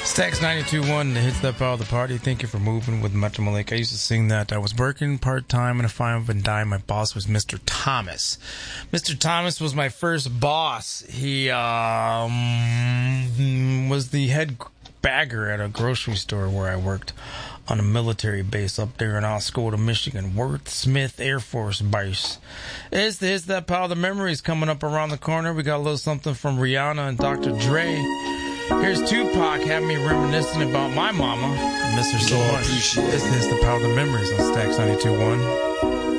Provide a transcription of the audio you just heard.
Stax 92.1, the hits that power the party. Thank you for moving with Metro Malik. I used to sing that. I was working part-time in a fine and dime. My boss was Mr. Thomas. Mr. Thomas was my first boss. He was the head bagger at a grocery store where I worked on a military base up there in Oscoda, Michigan. Worth Smith Air Force Base. It's the hits that power the memories coming up around the corner. We got a little something from Rihanna and Dr. Dre. Here's Tupac having me reminiscing about my mama. I miss her so much. This is the power of the memories on Stax 92.1.